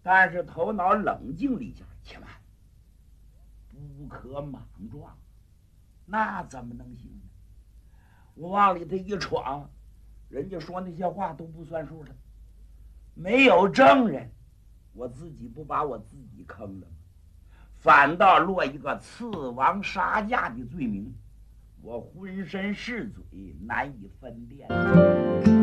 但是头脑冷静里下，且慢，不可莽撞，那怎么能行呢？我往里头一闯，人家说那些话都不算数了，没有证人，我自己不把我自己坑了吗？反倒落一个刺王杀驾的罪名，我浑身是罪，难以分辨。